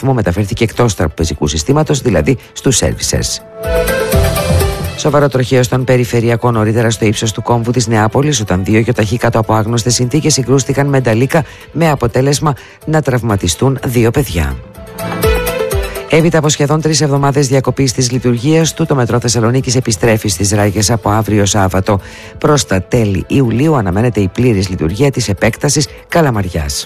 μεταφέρθηκε εκτός τραπεζικού συστήματος, δηλαδή στους services. Σοβαρό τροχαίο στον περιφερειακό νωρίτερα στο ύψος του κόμβου της Νεάπολης, όταν δύο γιοταχή κάτω από άγνωστες συνθήκες συγκρούστηκαν με νταλίκα, με αποτέλεσμα να τραυματιστούν δύο παιδιά. Έπειτα από σχεδόν 3 εβδομάδες διακοπής της λειτουργίας του, το μετρό Θεσσαλονίκης επιστρέφει στις ράγες από αύριο Σάββατο. Προς τα τέλη Ιουλίου αναμένεται η πλήρης λειτουργία της επέκτασης Καλαμαριάς.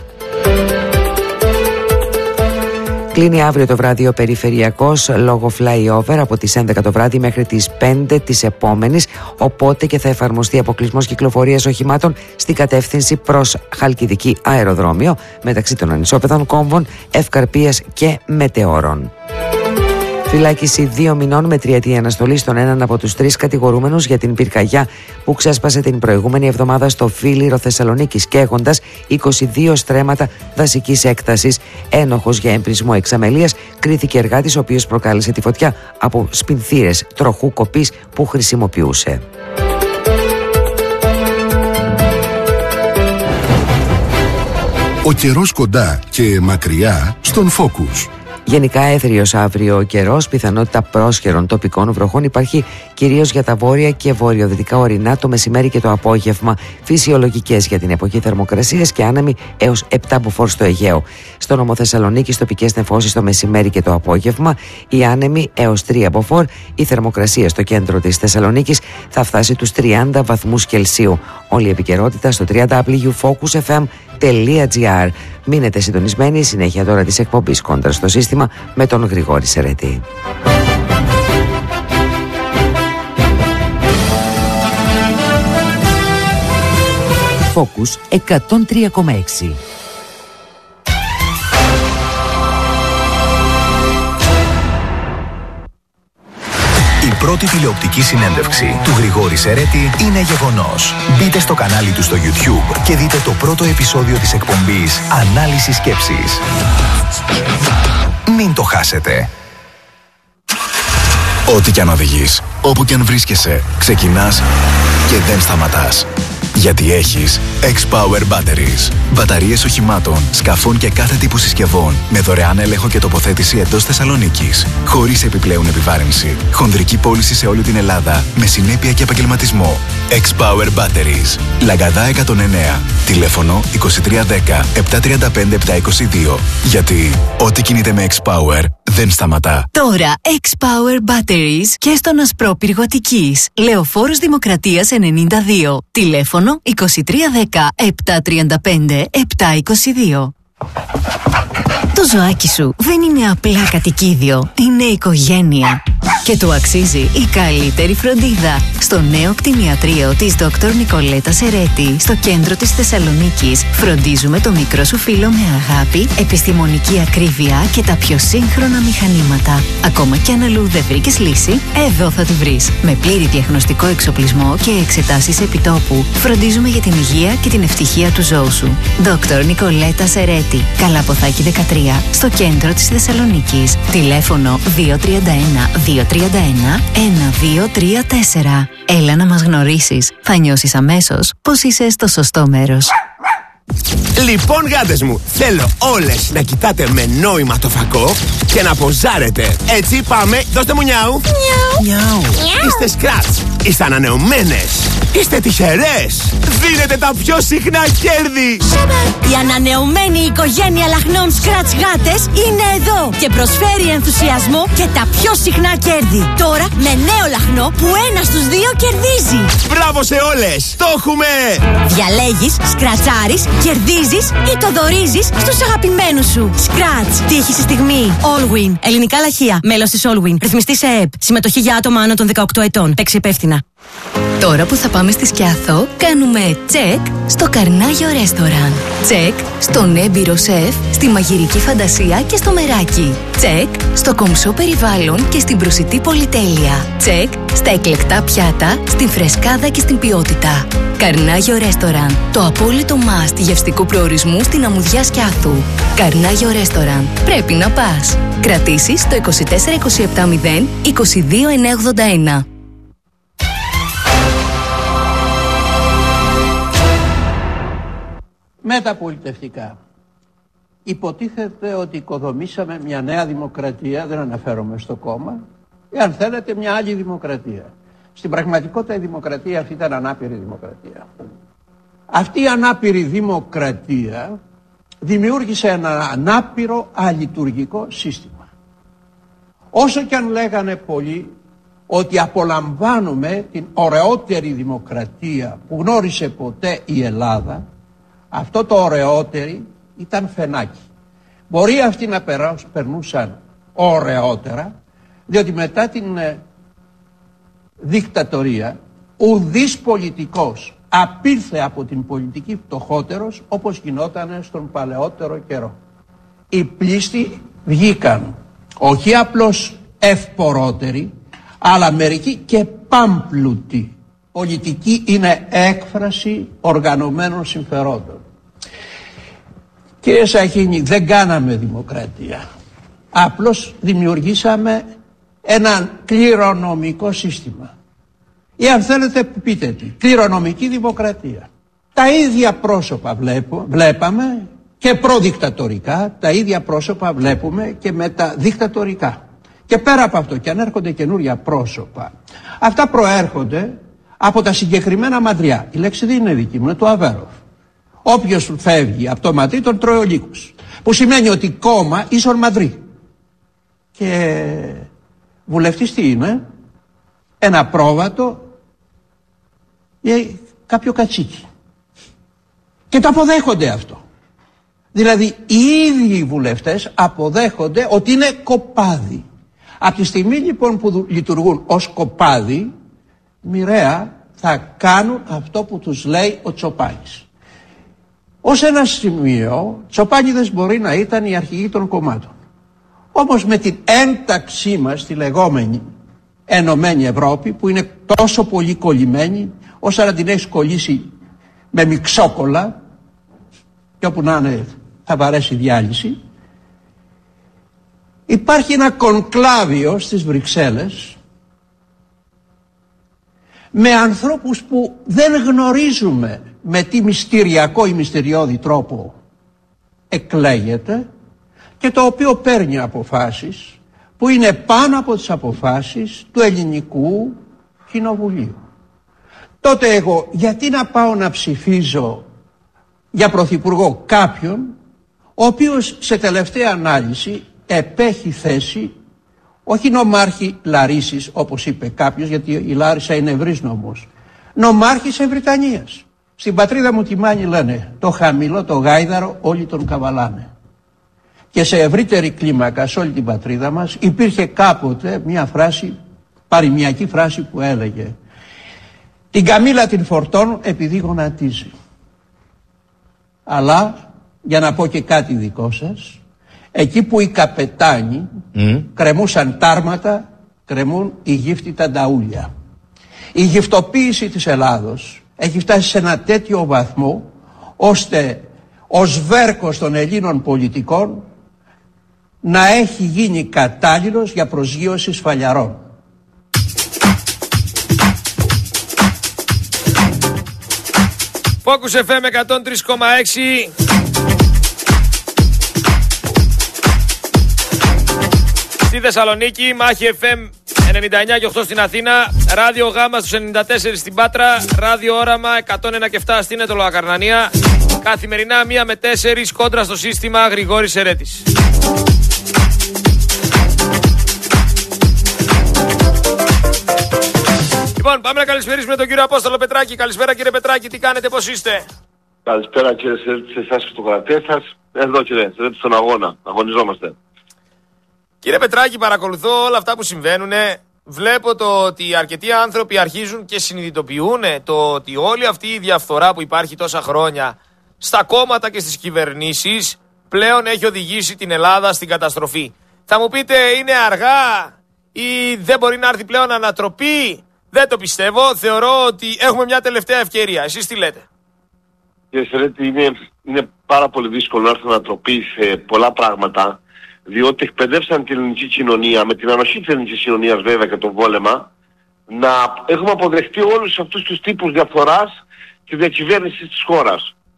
Κλείνει αύριο το βράδυ ο περιφερειακός λόγω flyover από τις 11 το βράδυ μέχρι τις 5 της επόμενης, οπότε και θα εφαρμοστεί αποκλεισμός κυκλοφορίας οχημάτων στην κατεύθυνση προς Χαλκιδική αεροδρόμιο μεταξύ των ανισόπεδων Κόμβων, Ευκαρπίας και Μετεώρων. Φυλάκιση 2 μηνών με 3ετή αναστολή στον έναν από τους 3 κατηγορούμενους για την πυρκαγιά που ξέσπασε την προηγούμενη εβδομάδα στο Φίλιρο Θεσσαλονίκης, καίγοντας 22 στρέμματα δασικής έκτασης. Ένοχος για εμπρισμό εξαμελίας κρίθηκε εργάτης, ο οποίος προκάλεσε τη φωτιά από σπινθήρες τροχού κοπής που χρησιμοποιούσε. Ο καιρός κοντά και μακριά στον Focus. Γενικά έθριος αύριο ο καιρός, πιθανότητα πρόσχερων τοπικών βροχών υπάρχει κυρίως για τα βόρεια και βορειοδυτικά ορεινά το μεσημέρι και το απόγευμα. Φυσιολογικές για την εποχή θερμοκρασίες και άνεμοι έως 7 μποφόρ στο Αιγαίο. Στο νομό Θεσσαλονίκης τοπικές νεφώσεις το μεσημέρι και το απόγευμα, οι άνεμοι έως 3 μποφόρ. Η θερμοκρασία στο κέντρο της Θεσσαλονίκης θα φτάσει τους 30 βαθμούς Κελσίου. Όλη η επικαιρότητα στο www.focusfm.gr. Μείνετε συντονισμένοι, συνέχεια τώρα της εκπομπής Κόντρα στο σύστημα με τον Γρηγόρη Σερέτη. Focus 103,6. Η πρώτη τηλεοπτική συνέντευξη του Γρηγόρη Σερέτη είναι γεγονός. Μπείτε στο κανάλι του στο YouTube και δείτε το πρώτο επεισόδιο της εκπομπής Ανάλυση Σκέψης. Μην το χάσετε. Ό,τι κι αν οδηγείς, όπου κι αν βρίσκεσαι, ξεκινάς και δεν σταματάς. Γιατί έχεις X-Power Batteries. Μπαταρίες οχημάτων, σκαφών και κάθε τύπου συσκευών με δωρεάν έλεγχο και τοποθέτηση εντός Θεσσαλονίκης. Χωρίς επιπλέον επιβάρυνση. Χονδρική πώληση σε όλη την Ελλάδα με συνέπεια και επαγγελματισμό. X-Power Batteries. Λαγκαδά 109. Τηλέφωνο 2310 735 722. Γιατί ό,τι κινείται με X-Power δεν σταματά. Τώρα X-Power Batteries και στον Ασπρόπυργο Αττικής. Λεωφόρος Δημοκρατίας 92. Τηλέφωνο 2310 735 722. Το ζωάκι σου δεν είναι απλά κατοικίδιο, είναι οικογένεια. Και του αξίζει η καλύτερη φροντίδα. Στο νέο κτηνιατρίο της Dr. Νικολέτα Σερέτη, στο κέντρο της Θεσσαλονίκης, φροντίζουμε το μικρό σου φίλο με αγάπη, επιστημονική ακρίβεια και τα πιο σύγχρονα μηχανήματα. Ακόμα κι αν αλλού δεν βρήκες λύση, εδώ θα τη βρεις. Με πλήρη διαγνωστικό εξοπλισμό και εξετάσεις επιτόπου, φροντίζουμε για την υγεία και την ευτυχία του ζώου σου. Dr. Νικολέτα Σερέτη, Καλαποθάκη 13, στο κέντρο της Θεσσαλονίκης. Τηλέφωνο 231 231 1234. Έλα να μας γνωρίσεις. Θα νιώσεις αμέσως πως είσαι στο σωστό μέρος. Λοιπόν, γάτες μου, θέλω όλες να κοιτάτε με νόημα το φακό και να ποζάρετε. Έτσι, πάμε, δώστε μου νιάου. Νιάου. Είστε σκράτς, είστε ανανεωμένες, είστε τυχερές. Δίνετε τα πιο συχνά κέρδη. Η ανανεωμένη οικογένεια λαχνών σκράτς γάτες είναι εδώ και προσφέρει ενθουσιασμό και τα πιο συχνά κέρδη. Τώρα με νέο λαχνό που 1 στους 2 κερδίζει. Μπράβο σε όλες, το έχουμε. Διαλέγεις, σκρατσάρεις, κερδίζεις ή το δωρίζεις στους αγαπημένους σου. Σκράτς. Τύχη στη στιγμή. Allwin. Ελληνικά λαχεία. Μέλος της Allwin. Ρυθμιστή σε ΕΕΠ. Συμμετοχή για άτομα άνω των 18 ετών. Παίξει υπεύθυνα. Τώρα που θα πάμε στη Σκιάθο, κάνουμε τσεκ στο Καρνάγιο Ρέστοραν. Τσεκ στον έμπειρο σεφ, στη μαγειρική φαντασία και στο μεράκι. Τσεκ στο κομψό περιβάλλον και στην προσιτή πολυτέλεια. Τσεκ στα εκλεκτά πιάτα, στην φρεσκάδα και στην ποιότητα. Καρνάγιο Ρέστοραν. Το απόλυτο must γευστικού προορισμού στην αμμουδιά Σκιάθου. Καρνάγιο Ρέστοραν. Πρέπει να πας. Κρατήσεις στο 24 27 0 22 981. Μεταπολιτευτικά. υποτίθεται ότι οικοδομήσαμε μια νέα δημοκρατία, δεν αναφέρομαι στο κόμμα, ή αν θέλετε μια άλλη δημοκρατία. Στην πραγματικότητα η δημοκρατία αυτή ήταν ανάπηρη δημοκρατία. Αυτή η ανάπηρη δημοκρατία δημιούργησε ένα ανάπηρο αλειτουργικό σύστημα. Όσο και αν λέγανε πολλοί ότι απολαμβάνουμε την ωραιότερη δημοκρατία που γνώρισε ποτέ η Ελλάδα, αυτό το ωραιότερη ήταν φαινάκι. Μπορεί αυτοί να περνούσαν ωραιότερα, διότι μετά την δικτατορία ουδής πολιτικός απήλθε από την πολιτική φτωχότερος όπως γινόταν στον παλαιότερο καιρό. Οι πλήστοι βγήκαν όχι απλώς ευπορότεροι, αλλά μερικοί και πάμπλουτοι. Πολιτική είναι έκφραση οργανωμένων συμφερόντων. Κύριε Σαχίνη, δεν κάναμε δημοκρατία. Απλώς δημιουργήσαμε ένα κληρονομικό σύστημα. Ή αν θέλετε πείτε τι, κληρονομική δημοκρατία. Τα ίδια πρόσωπα βλέπαμε και προδικτατορικά, τα ίδια πρόσωπα βλέπουμε και μεταδικτατορικά. Και πέρα από αυτό, και αν έρχονται καινούρια πρόσωπα, αυτά προέρχονται από τα συγκεκριμένα μαντριά. Η λέξη δεν είναι δική μου, είναι του Αβέροφ. Όποιος φεύγει από το μαντρί τον τρώει ο λύκος. Που σημαίνει ότι κόμμα ίσον μαντρί. Και βουλευτής τι είναι? Ένα πρόβατο ή κάποιο κατσίκι. Και το αποδέχονται αυτό. Δηλαδή οι ίδιοι βουλευτές αποδέχονται ότι είναι κοπάδι. Από τη στιγμή λοιπόν που λειτουργούν ως κοπάδι, μοιραία θα κάνουν αυτό που τους λέει ο Τσοπάνης. Ως ένα σημείο, Τσοπάνιδες μπορεί να ήταν οι αρχηγοί των κομμάτων. Όμως με την ένταξή μας στη λεγόμενη Ενωμένη Ευρώπη, που είναι τόσο πολύ κολλημένη, όσο να την έχεις κολλήσει με μιξόκολλα, και όπου να είναι θα βαρέσει διάλυση, υπάρχει ένα κονκλάβιο στις Βρυξέλλες με ανθρώπους που δεν γνωρίζουμε με τι μυστηριακό ή μυστηριώδη τρόπο εκλέγεται και το οποίο παίρνει αποφάσεις που είναι πάνω από τις αποφάσεις του ελληνικού κοινοβουλίου. Τότε εγώ γιατί να πάω να ψηφίζω για πρωθυπουργό κάποιον ο οποίος σε τελευταία ανάλυση επέχει θέση όχι νομάρχη Λαρίσης όπως είπε κάποιος, γιατί η Λάρισα είναι ευρύς νομός, νομάρχης Ευρυτανίας. Στην πατρίδα μου τη Μάνη λένε το χαμηλό το γάιδαρο όλοι τον καβαλάνε. Και σε ευρύτερη κλίμακα σε όλη την πατρίδα μας υπήρχε κάποτε μια φράση, παροιμιακή φράση που έλεγε την καμήλα την φορτώνουν επειδή γονατίζει. Αλλά για να πω και κάτι δικό σας, εκεί που οι καπετάνοι κρεμούσαν τάρματα, κρεμούν οι γύφτητα νταούλια. Η γυφτοποίηση της Ελλάδος έχει φτάσει σε ένα τέτοιο βαθμό ώστε ο σβέρκος των Ελλήνων πολιτικών να έχει γίνει κατάλληλος για προσγείωση σφαλιαρών. Focus FM 103,6. Στη Θεσσαλονίκη, Μάχη FM 99 και 8 στην Αθήνα, Ράδιο Γάμα στους 94 στην Πάτρα, Ράδιο Όραμα 101 και 7 στην Ετωλοακαρνανία. Καθημερινά 1 με 4 κόντρα στο σύστημα Γρηγόρης Ερέτης. Λοιπόν, πάμε να καλησπερίσουμε τον κύριο Απόστολο Πετράκη. Καλησπέρα κύριε Πετράκη, τι κάνετε, πώς είστε? Καλησπέρα κύριε Σερέτη, σε εσάς και στο γραφείο σας. Εδώ κύριε Σερέτη, στον αγώνα, αγωνιζόμαστε. Κύριε Πετράκη, παρακολουθώ όλα αυτά που συμβαίνουν. Βλέπω το ότι αρκετοί άνθρωποι αρχίζουν και συνειδητοποιούν το ότι όλη αυτή η διαφθορά που υπάρχει τόσα χρόνια στα κόμματα και στις κυβερνήσεις πλέον έχει οδηγήσει την Ελλάδα στην καταστροφή. Θα μου πείτε, είναι αργά ή δεν μπορεί να έρθει πλέον ανατροπή? Δεν το πιστεύω. Θεωρώ ότι έχουμε μια τελευταία ευκαιρία. Εσείς τι λέτε? Κύριε Σερέτη, είναι πάρα πολύ δύσκολο να έρθει ανατροπή σε πολλά πράγματα, διότι εκπαιδεύσαν την ελληνική κοινωνία, με την ανοχή της ελληνικής κοινωνίας βέβαια και τον βόλεμα, να έχουμε αποδεχτεί όλους αυτούς τους τύπους διαφθοράς και διακυβέρνησης της χώρας.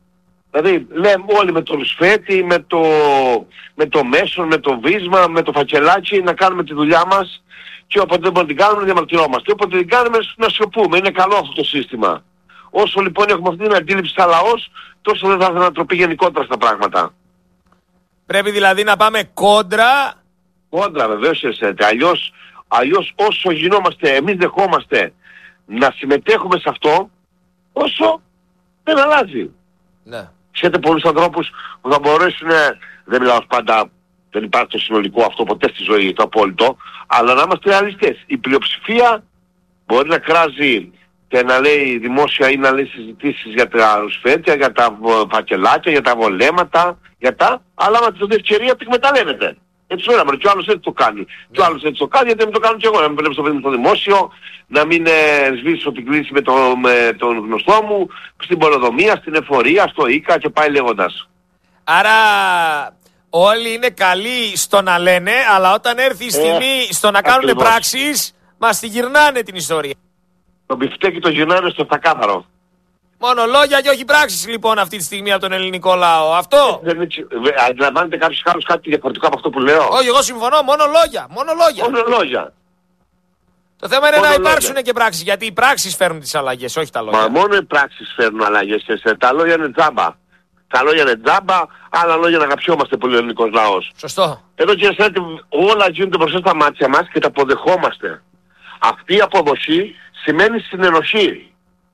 Δηλαδή λέμε όλοι με το Ρουσφέτη, με το Μέσον, με το Βίσμα, με το Φακελάκι να κάνουμε τη δουλειά μας και όποτε δεν μπορούμε να την κάνουμε να διαμαρτυρόμαστε. Όποτε την κάνουμε να σιωπούμε. Είναι καλό αυτό το σύστημα. Όσο λοιπόν έχουμε αυτή την αντίληψη σαν λαός, τόσο δεν θα ανατροπεί γενικότερα στα πράγματα. Πρέπει δηλαδή να πάμε κόντρα. Κόντρα βεβαίως, αλλιώς όσο γινόμαστε, εμείς δεχόμαστε να συμμετέχουμε σε αυτό, όσο δεν αλλάζει. Ναι. Ξέρετε πολλούς ανθρώπους που θα μπορέσουν, δεν μιλάω πάντα, δεν υπάρχει το συνολικό αυτό ποτέ στη ζωή, το απόλυτο, αλλά να είμαστε ρεαλιστές. Η πλειοψηφία μπορεί να κράζει και να λέει δημόσια ή να λέει συζητήσεις για τα ρουσφέτια, για τα φακελάκια, για τα βολέματα, αλλά άμα της δώσει ευκαιρία την εκμεταλλεύεται. Έτσι ωραία, και ο άλλος έτσι το κάνει. Και ο άλλος έτσι το κάνει, γιατί δεν το κάνω και εγώ. Να μην βλέπω στο δημόσιο, να μην σβήσω την κλίση με τον γνωστό μου, στην πολεοδομία, στην εφορία, στο ΙΚΑ και πάει λέγοντας. Άρα όλοι είναι καλοί στο να λένε, αλλά όταν έρθει η στιγμή στο να κάνουν πράξεις, μας τη γυρνάνε την ιστορία. Το μπιφτέκι το γυρνάνε στο στακάθαρο. Μόνο λόγια και όχι πράξεις λοιπόν αυτή τη στιγμή από τον ελληνικό λαό. Αυτό. Αντιλαμβάνεται κάποιος άλλος κάτι διαφορετικό από αυτό που λέω? Όχι, εγώ συμφωνώ. Μόνο λόγια. Μόνο λόγια. Το θέμα είναι να υπάρξουν και πράξεις. Γιατί οι πράξεις φέρνουν τις αλλαγές, όχι τα λόγια. Μα μόνο οι πράξεις φέρνουν αλλαγές. Τα λόγια είναι τζάμπα. Άλλα λόγια να αγαπιόμαστε πολύ ο ελληνικός λαός. Σωστό. Εδώ κύριε Σέτη, όλα γίνονται μπροστά στα μάτια μας και τα αποδεχόμαστε. Αυτή η αποδοχή σημαίνει συνενοχή.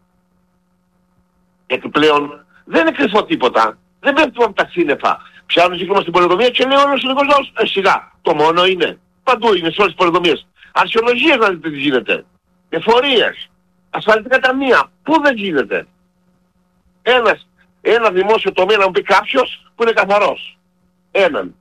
Γιατί πλέον δεν είναι κρυφό τίποτα. Δεν πέφτουμε από τα σύννεφα. Πιάνουν κύκλωμα στην πολεοδομία και λέει όλος ο ελληνικός λαός, σιγά. Το μόνο είναι. Παντού είναι σε όλες τις πολεοδομίες. Αρχαιολογίες να δείτε τι γίνεται. Εφορίες. Ασφαλιστικά ταμεία. Πού δεν γίνεται. Ένα δημόσιο τομέα να μου πει κάποιος που είναι καθαρός. Έναν.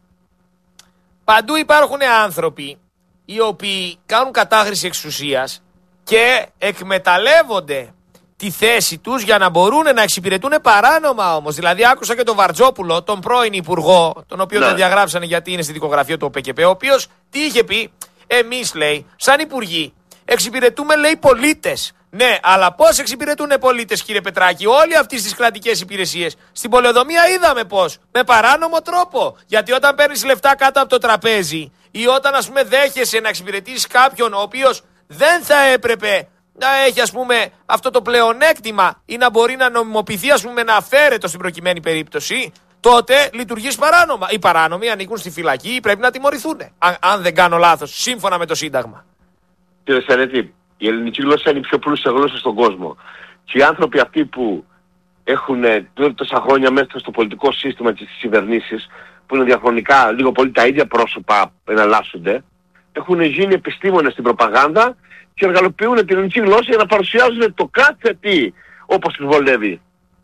Παντού υπάρχουν άνθρωποι οι οποίοι κάνουν κατάχρηση εξουσίας και εκμεταλλεύονται τη θέση τους για να μπορούν να εξυπηρετούν παράνομα όμως. Δηλαδή άκουσα και τον Βαρτζόπουλο, τον πρώην υπουργό, τον οποίο τον διαγράψανε γιατί είναι στη δικογραφία του ΟΠΚΠ, ο οποίος τι είχε πει? Εμείς, λέει, σαν υπουργοί εξυπηρετούμε, λέει, πολίτες. Ναι, αλλά πώς εξυπηρετούν πολίτες, κύριε Πετράκη? Όλοι αυτές τις κρατικές υπηρεσίες στην πολεοδομία είδαμε πώς. Με παράνομο τρόπο. Γιατί όταν παίρνεις λεφτά κάτω από το τραπέζι ή όταν, ας πούμε, δέχεσαι να εξυπηρετήσεις κάποιον ο οποίος δεν θα έπρεπε να έχει, ας πούμε, αυτό το πλεονέκτημα ή να μπορεί να νομιμοποιηθεί, ας πούμε, να αφαίρετο στην προκειμένη περίπτωση, τότε λειτουργείς παράνομα. Οι παράνομοι ανήκουν στη φυλακή ή πρέπει να τιμωρηθούν. Αν δεν κάνω λάθος, σύμφωνα με το Σύνταγμα. Κύριε Σαρέτη, η ελληνική γλώσσα είναι η πιο πλούσια γλώσσα στον κόσμο. Και οι άνθρωποι αυτοί που έχουν τόσα χρόνια μέσα στο πολιτικό σύστημα και στις κυβερνήσεις, που είναι διαχρονικά λίγο πολύ τα ίδια πρόσωπα που εναλλάσσονται, έχουν γίνει επιστήμονες στην προπαγάνδα και εργαλοποιούν την ελληνική γλώσσα για να παρουσιάζουν το κάθε τι όπως τους βολεύει.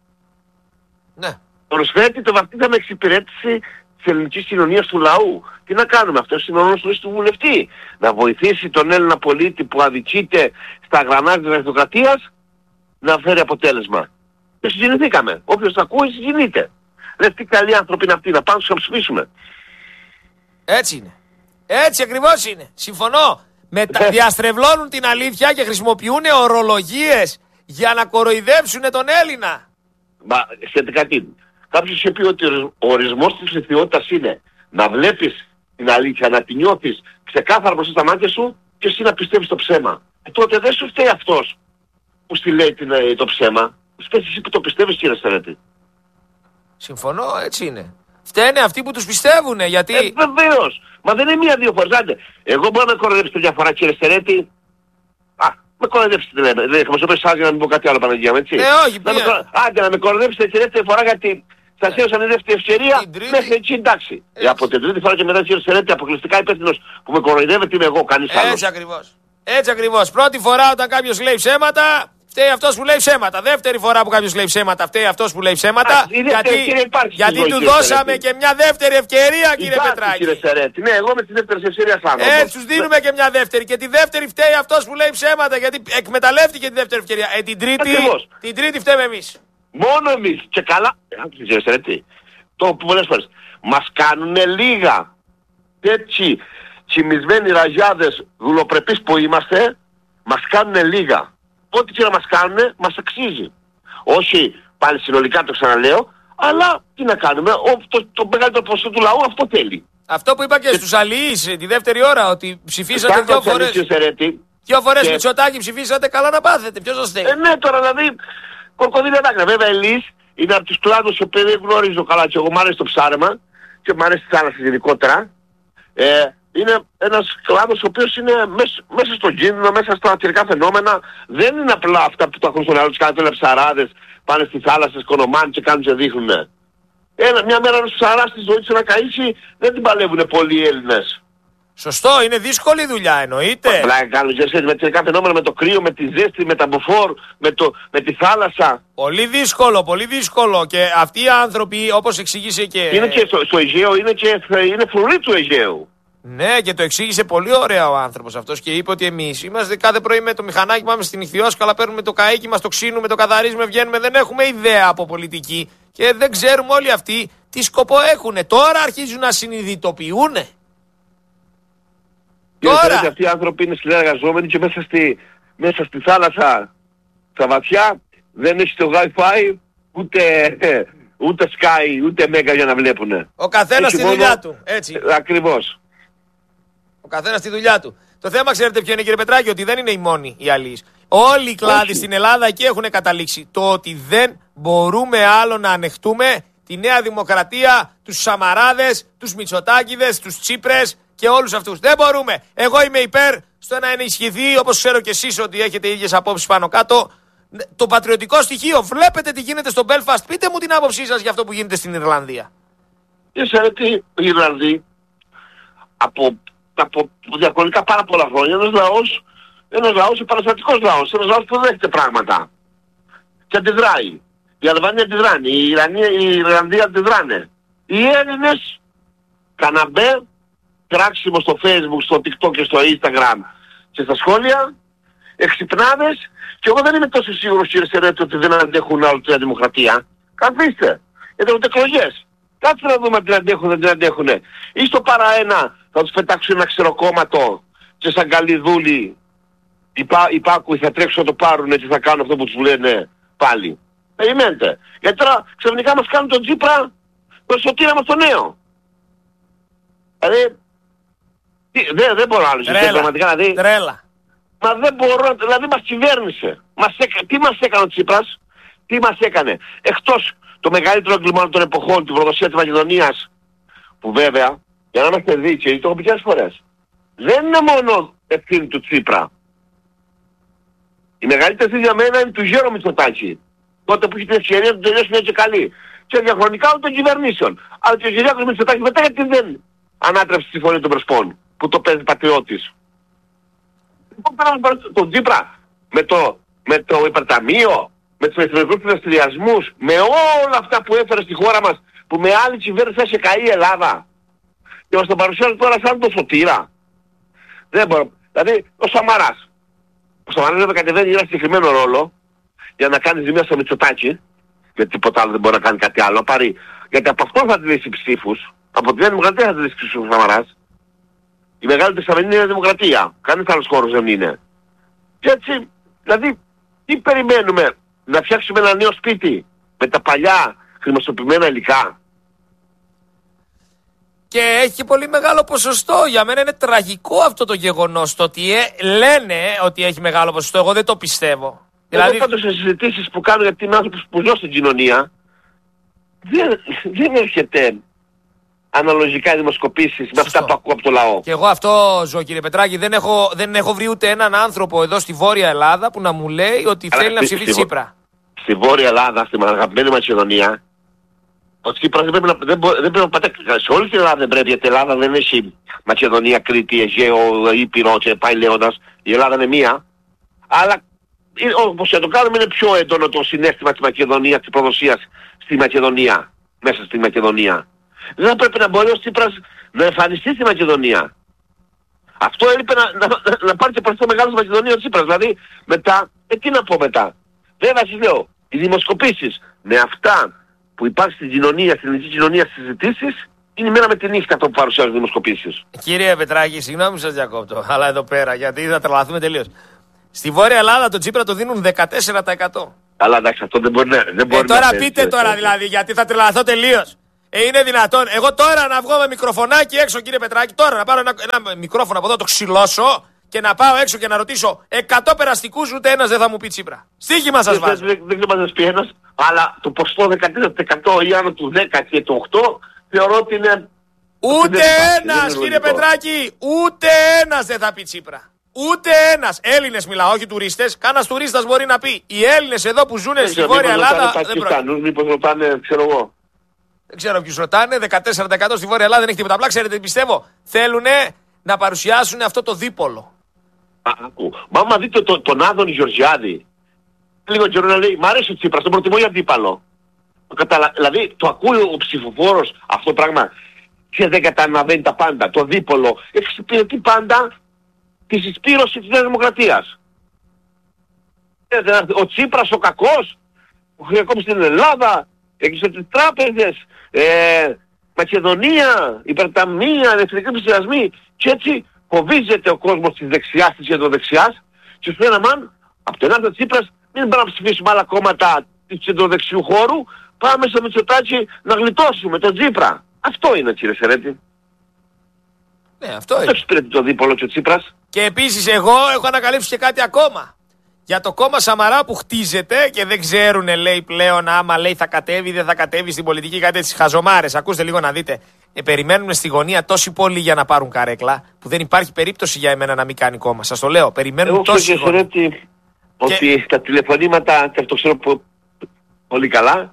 Ναι. Το Ρουσφέτη το βαφτίσαμε εξυπηρέτηση της ελληνικής κοινωνίας του λαού. Τι να κάνουμε? Αυτός είναι ο ρόλος του βουλευτή. Να βοηθήσει τον Έλληνα πολίτη που αδικείται στα γρανάζια της αριστοκρατίας να φέρει αποτέλεσμα. Και συγκινηθήκαμε. Όποιος τα ακούει συγκινείται. Λες τι καλοί άνθρωποι είναι αυτοί, να πάμε να τους ψηφίσουμε. Έτσι είναι. Έτσι ακριβώς είναι. Συμφωνώ. Διαστρεβλώνουν την αλήθεια και χρησιμοποιούν ορολογίες για να κοροϊδέψουν τον Έλληνα. Μα σχετικά τι? Κάποιος είχε πει ότι ο ορισμός της ιδιότητας είναι να βλέπεις την αλήθεια, να την νιώθεις ξεκάθαρα μπροστά στα μάτια σου και εσύ να πιστεύεις το ψέμα. Τότε δεν σου φταίει αυτός που στη λέει το ψέμα. Φταίει εσύ που το πιστεύεις, κύριε Σαρέτη. Συμφωνώ, έτσι είναι. Φταίνε αυτοί που τους πιστεύουν, γιατί... Βεβαίως. Μα δεν είναι μία-δύο φορές. Άντε, εγώ μπορώ να με κοροϊδέψετε μια φορά, κύριε Σαρέτη. Με κοροϊδέψετε, δεν έχουμε σωπές σας για να μην πω κάτι άλλο, Παναγία μου, έτσι. Όχι, Άντε, να με κοροϊδέψετε τη δεύτερη φορά, γιατί σας έδωσαν η δεύτερη ευκαιρία, μέχρι εκεί εντάξει. Από την τρίτη φορά και μετά, κύριε Σαρέτη, αποκλειστικά υπεύθυνος που με κοροϊδεύετε είμαι εγώ, κανείς άλλος. Έτσι ακριβώς. Έτσι ακριβώς. Πρώτη φορά όταν κάποιος λέει ψέματα, φταίει αυτός που λέει ψέματα. Δεύτερη φορά που κάποιος λέει ψέματα, φταίει αυτός που λέει ψέματα. Γιατί του δώσαμε και μια δεύτερη ευκαιρία, κύριε Πετράκη. Κύριε Σαρέτη, ναι, εγώ με τη δεύτερη ευκαιρία θα έτσι τους δίνουμε και μια δεύτερη. Και τη δεύτερη φταίει αυτός που λέει ψέματα, γιατί εκμεταλλεύτηκε τη δεύτερη ευκαιρία. Την τρίτη φταίμε εμείς. Μόνο εμείς. Και καλά. Κύριε Σαρέτη, το που πολλές φορές μας κάνουνε λίγα τέτοιοι τσιμισμένοι ραγιάδες δουλοπρεπείς που είμαστε, μας κάνουνε λίγα. Ό,τι και να μας κάνουνε, μας αξίζει. Όχι, πάλι συνολικά το ξαναλέω, Αλλά τι να κάνουμε, το μεγαλύτερο ποσοστό του λαού αυτό θέλει. Αυτό που είπα και στους αλληλείς τη δεύτερη ώρα, ότι ψηφίσατε 2 φορές. 2 φορές Μητσοτάκη ψηφίσατε, καλά να πάθετε. Ποιος σας θέλει? Ναι, τώρα δηλαδή, κορκοδίλια δάκρυα. Βέβαια, Ελλείς είναι από τους κλάδους που δεν γνωρίζω καλά και εγώ μ' αρέσει το ψάρεμα και μ' αρέσει η θάλασσα γενικότερα. Είναι ένας κλάδος ο οποίος είναι μέσα στον κίνδυνο, μέσα στα ατυρικά φαινόμενα. Δεν είναι απλά αυτά που τα έχουν στον άλλο, τους κάνουν ψαράδες, πάνε στη θάλασσα, σκονομάνε και κάνουν και δείχνουν. Μια μέρα ένας ψαράς στη ζωή του να καήσει, δεν την παλεύουν πολλοί οι Έλληνες. Σωστό, είναι δύσκολη δουλειά, εννοείται. Απλά κάνουν και με ατυρικά φαινόμενα, με το κρύο, με τη ζέστη, με τα μποφόρ, με τη θάλασσα. Πολύ δύσκολο, πολύ δύσκολο. Και αυτοί οι άνθρωποι, όπως εξήγησε και... Είναι και στο Αιγαίο, είναι φρουρή του Αιγαίου. Ναι, και το εξήγησε πολύ ωραία ο άνθρωπος αυτός και είπε ότι εμείς είμαστε κάθε πρωί με το μηχανάκι, πάμε στην Ιχθυόσκαλα, παίρνουμε το καΐκι μας, το ξύνουμε, το καθαρίζουμε, βγαίνουμε. Δεν έχουμε ιδέα από πολιτική και δεν ξέρουμε όλοι αυτοί τι σκοπό έχουνε. Τώρα αρχίζουν να συνειδητοποιούνε. Τώρα αυτοί οι άνθρωποι είναι συνεργαζόμενοι και μέσα στη θάλασσα, στα βαθιά, δεν έχει το Wi-Fi, ούτε Sky, ούτε Mega για να βλέπουνε. Ο καθένας στη δουλειά του, έτσι. Ακριβώς. Ο καθένας στη δουλειά του. Το θέμα, ξέρετε ποιο είναι, κύριε Πετράκη, ότι δεν είναι οι μόνοι οι αλληλείς. Όλοι οι κλάδοι στην Ελλάδα εκεί έχουν καταλήξει. Το ότι δεν μπορούμε άλλο να ανεχτούμε τη Νέα Δημοκρατία, τους Σαμαράδες, τους Μητσοτάκηδες, τους Τσίπρες και όλους αυτούς. Δεν μπορούμε. Εγώ είμαι υπέρ στο να ενισχυθεί, όπως ξέρω και εσείς ότι έχετε ίδιες απόψεις πάνω κάτω, το πατριωτικό στοιχείο. Βλέπετε τι γίνεται στο Belfast. Πείτε μου την άποψή σας για αυτό που γίνεται στην Ιρλανδία. Ξέρετε, οι Ιρλανδοί από διαχρονικά πάρα πολλά χρόνια ένας λαός επαναστατικός λαός, ένας λαός που δέχεται πράγματα και αντιδράει. Η Αλβανία αντιδράνε, η Ιρλανδία αντιδράνε. Οι Έλληνες καναμπέ, κράξιμο στο Facebook, στο TikTok και στο Instagram και στα σχόλια, εξυπνάδες, και εγώ δεν είμαι τόσο σίγουρος, κύριε Σερέτη, ότι δεν αντέχουν άλλο τη δημοκρατία. Καθίστε, γιατί έχουν εκλογές. Κάτσε να δούμε αν την αντέχουν, δεν την αντέχουν. Ή στο παραένα θα τους πετάξουν ένα ξεροκόμματο και σαν καλοί δούλοι οι πάκουοι θα τρέξουν να το πάρουν και θα κάνουν αυτό που τους λένε πάλι. Περιμένετε. Γιατί τώρα ξαφνικά μας κάνουν τον Τσίπρα το σωτήρα μας το νέο. Δηλαδή, δεν μπορώ άλλο. Τρέλα. Μα δεν μπορώ, δηλαδή μας κυβέρνησε. Τι μας έκανε ο Τσίπρας, τι μας έκανε. Εκτός το μεγαλύτερο εγκλήμα των εποχών, την προδοσία της Μακεδονίας, που βέβαια, για να είμαστε δίκαιοι, το έχω πει πολλές φορές, δεν είναι μόνο ευθύνη του Τσίπρα. Η μεγαλύτερη ευθύνη για μένα είναι του Γιώργου Μητσοτάκη. Τότε που είχε την ευκαιρία να τελειώσει μια και καλή. Και διαχρονικά όλων των κυβερνήσεων. Αλλά και ο Γιώργος Μητσοτάκης μετά, γιατί δεν ανάτρεψε τη φωνή των Πρεσπών, που το παίζει πατριώτης. Λοιπόν, πέραμε τον Τσίπρα με το υπερταμείο, με τους εθνικούς δραστηριασμούς, με όλα αυτά που έφερε στη χώρα μας, που με άλλη κυβέρνηση θα είχε καεί η Ελλάδα. Και μας τον παρουσιάζουν τώρα σαν το σωτήρα. Δεν μπορώ. Δηλαδή, ο Σαμαράς. Ο Σαμαράς βέβαια κατεβαίνει ένα συγκεκριμένο ρόλο για να κάνει ζημιά στο Μητσοτάκη, γιατί τίποτα άλλο δεν μπορεί να κάνει κάτι άλλο. Γιατί από αυτό θα αντιλήσει ψήφους, από τη Νέα Δημοκρατία θα αντιλήσει ψήφους ο Σαμαράς. Η μεγάλη τεσσαρινή είναι η Δημοκρατία. Κανείς άλλος χώρος δεν είναι. Και έτσι, δηλαδή, τι περιμένουμε, να φτιάξουμε ένα νέο σπίτι με τα παλιά χρηματοποιημένα υλικά? Και έχει πολύ μεγάλο ποσοστό. Για μένα είναι τραγικό αυτό το γεγονός. Το ότι λένε ότι έχει μεγάλο ποσοστό. Εγώ δεν το πιστεύω. Δηλαδή, πάντως σε συζητήσεις που κάνω, γιατί είμαι άνθρωπος που ζω στην κοινωνία, δεν έρχεται αναλογικά οι δημοσκοπήσεις με αυτά που ακούω από το λαό. Και εγώ αυτό ζω, κύριε Πετράκη. Δεν έχω βρει ούτε έναν άνθρωπο εδώ στη Βόρεια Ελλάδα που να μου λέει ότι θέλει να ψηφίσει Τσίπρα. Στη Βόρεια Ελλάδα, στην αγαπημένη Μακεδονία, ο Τσίπρας δεν πρέπει να πατάξει. Σε όλη την Ελλάδα δεν πρέπει, γιατί η Ελλάδα δεν έχει Μακεδονία, Κρήτη, Αιγαίο, Ήπειρο και πάει λέγοντας. Η Ελλάδα είναι μία. Αλλά όπως και το κάνουμε, είναι πιο έντονο το συναίσθημα της Μακεδονίας, της προδοσίας στη Μακεδονία, μέσα στη Μακεδονία. Δεν θα πρέπει να μπορεί ο Τσίπρας να εμφανιστεί στη Μακεδονία. Αυτό έλειπε να πάρει και προς το μεγάλο Μακεδονία ο Τσίπρας. Δηλαδή μετά, τι να πω μετά. Βέβαια σας λέω, οι δημοσκοπήσεις με αυτά που υπάρχει στην κοινωνία, στην ελληνική κοινωνία, στις συζητήσεις, είναι μέρα με τη νύχτα αυτό που παρουσιάζουν οι δημοσκοπήσεις. Κύριε Πετράκη, συγγνώμη σας διακόπτω, αλλά εδώ πέρα, γιατί θα τρελαθούμε τελείως. Στη Βόρεια Ελλάδα το Τσίπρα το δίνουν 14%. Αλλά εντάξει, αυτό δεν μπορεί να... Τώρα πείτε τώρα δηλαδή, γιατί θα τρελαθώ τελείως. Είναι δυνατόν εγώ τώρα να βγω με μικροφωνάκι έξω, κύριε Πετράκη, τώρα να πάρω ένα μικρόφωνο από εδώ, το ξυλώσω και να πάω έξω και να ρωτήσω 100 περαστικούς, ούτε ένας δεν θα μου πει Τσίπρα. Στοίχημα σας βάζω. Δεν ξέρω να πει ένας, αλλά το ποσοστό 14% ή άνω του 10 και το 8 θεωρώ ότι είναι... Ούτε ένας, κύριε Πετράκη, ούτε ένας δεν θα πει Τσίπρα. Ούτε ένας. Έλληνες μιλάω, όχι τουρίστες. Κάνας τουρίστας μπορεί να πει. Οι Έλληνες εδώ που ζουν στη Βόρεια Ελλάδα. Μήπως ρωτάνε, ξέρω εγώ. Δεν ξέρω ποιους ρωτάνε. 14% στη Βόρεια Ελλάδα δεν έχει τίποτα. Απλά ξέρετε, πιστεύω. Θέλουν να παρουσιάσουν αυτό το δίπολο. Μα άμα δείτε τον Άδωνη Γεωργιάδη, λίγο καιρό να λέει: μ' αρέσει ο Τσίπρας, τον προτιμώ για αντίπαλο. Δηλαδή το ακούει ο ψηφοφόρος αυτό το πράγμα και δεν καταλαβαίνει τα πάντα. Το δίπολο εξυπηρετεί πάντα τη συσπήρωση της Νέας Δημοκρατίας. Ο Τσίπρας ο κακός, που χρειακόμει στην Ελλάδα, έκλεισε τις τράπεζες, Μακεδονία, υπερταμεία, ελευθερικοί πλησιασμοί, και έτσι φοβίζεται ο κόσμος της δεξιάς, της κεντροδεξιάς, και σου λένε αμάν, από τον άλλο Τσίπρας, μην πάμε να ψηφίσουμε άλλα κόμματα του κεντροδεξιού χώρου, πάμε στο Μητσοτάκη να γλιτώσουμε τον Τσίπρα. Αυτό είναι, κύριε Σερέτη. Ναι, αυτό είναι. Το εξυπηρετεί το δίπολο και ο Τσίπρας. Και επίσης εγώ έχω ανακαλύψει και κάτι ακόμα. Για το κόμμα Σαμαρά που χτίζεται και δεν ξέρουν, λέει πλέον, άμα λέει θα κατέβει ή δεν θα κατέβει στην πολιτική, κάτι τις χαζομάρες. Ακούστε λίγο να δείτε. Περιμένουν στη γωνία τόσοι πολλοί για να πάρουν καρέκλα, που δεν υπάρχει περίπτωση για εμένα να μην κάνει κόμμα. Σας το λέω. Περιμένουν τόσοι πολλοί. Ότι τα τηλεφωνήματα, και αυτό ξέρω πολύ καλά,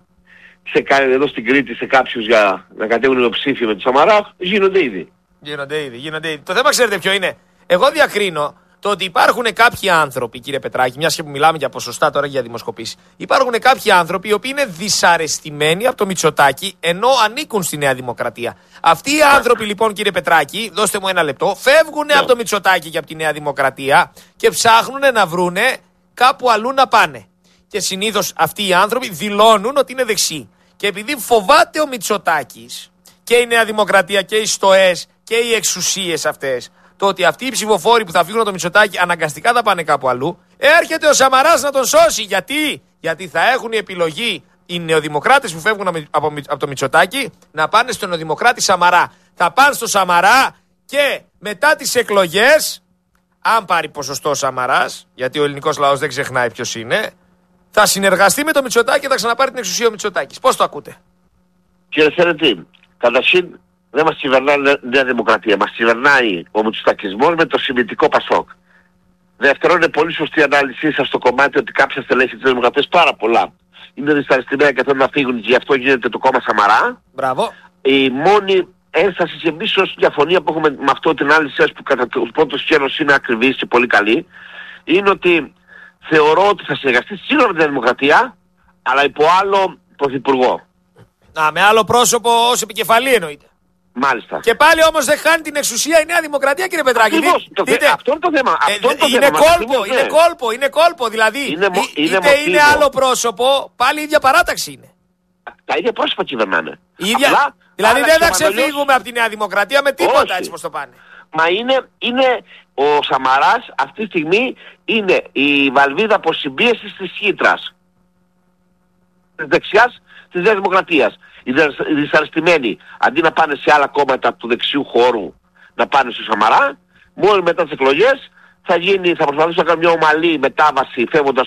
εδώ στην Κρήτη σε κάποιους για να κατέβουν υποψήφοι με του Σαμαρά, γίνονται ήδη. Γίνονται ήδη. Το θέμα ξέρετε ποιο είναι. Εγώ διακρίνω το ότι υπάρχουν κάποιοι άνθρωποι, κύριε Πετράκη, μιας και που μιλάμε για ποσοστά τώρα για δημοσκοπήσεις, υπάρχουν κάποιοι άνθρωποι οι οποίοι είναι δυσαρεστημένοι από το Μητσοτάκη ενώ ανήκουν στη Νέα Δημοκρατία. Αυτοί οι άνθρωποι λοιπόν, κύριε Πετράκη, δώστε μου ένα λεπτό, φεύγουν από το Μητσοτάκη και από τη Νέα Δημοκρατία και ψάχνουν να βρούνε κάπου αλλού να πάνε. Και συνήθως αυτοί οι άνθρωποι δηλώνουν ότι είναι δεξιοί. Και επειδή φοβάται ο Μητσοτάκης και η Νέα Δημοκρατία και οι στοές και οι εξουσίες αυτές, το ότι αυτοί οι ψηφοφόροι που θα φύγουν από το Μητσοτάκη αναγκαστικά θα πάνε κάπου αλλού, έρχεται ο Σαμαράς να τον σώσει. Γιατί θα έχουν η επιλογή οι νεοδημοκράτες που φεύγουν από το Μητσοτάκη να πάνε στον νεοδημοκράτη Σαμαρά. Θα πάνε στο Σαμαρά και μετά τις εκλογές, αν πάρει ποσοστό ο Σαμαράς, γιατί ο ελληνικός λαός δεν ξεχνάει ποιος είναι, θα συνεργαστεί με το Μητσοτάκη και θα ξαναπάρει την εξουσία ο Μητσοτάκης. Πώς το ακούτε? Κύριε Σερετή, καταρχήν δεν μας κυβερνάει η Νέα Δημοκρατία. Μας κυβερνάει ο μητσοτακισμός με το συμμετικό Πασόκ. Δεύτερον, είναι πολύ σωστή η ανάλυση σας στο κομμάτι ότι κάποια στελέχη της Δημοκρατίας, πάρα πολλά, είναι δυσαρεστημένα και θέλουν να φύγουν και γι' αυτό γίνεται το κόμμα Σαμαρά. Μπράβο. Η μόνη ένσταση και ίσως διαφωνία που έχουμε με αυτό την ανάλυση σας, που κατά το πρώτο σκέλος είναι ακριβής και πολύ καλή, είναι ότι θεωρώ ότι θα συνεργαστεί σίγουρα με την Δημοκρατία, αλλά υπό άλλο πρωθυπουργό. Με άλλο πρόσωπο ως επικεφαλή εννοείται. Μάλιστα. Και πάλι όμως δεν χάνει την εξουσία η Νέα Δημοκρατία, κύριε Πετράκη. Αυτό είναι το θέμα. Είναι κόλπο. Δηλαδή, είναι άλλο πρόσωπο, πάλι η ίδια παράταξη είναι. Τα ίδια πρόσωπα κυβερνάνε. Δηλαδή δεν θα ξεφύγουμε από τη Νέα Δημοκρατία με τίποτα, έτσι πως το πάνε. Μα είναι ο Σαμαράς αυτή τη στιγμή είναι η βαλβίδα αποσυμπίεσης της χύτρας. Της δεξιάς της Νέας Δημοκρατίας. Οι δυσαρεστημένοι, αντί να πάνε σε άλλα κόμματα του δεξιού χώρου, να πάνε στο Σαμαρά, μόνο μετά τις εκλογές θα προσπαθήσουν να κάνουν μια ομαλή μετάβαση φεύγοντας